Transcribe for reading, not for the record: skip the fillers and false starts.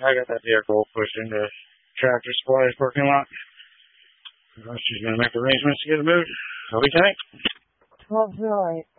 I got that vehicle pushed into Tractor Supply's parking lot. She's going to make arrangements to get it moved. I'll be tight. 1208.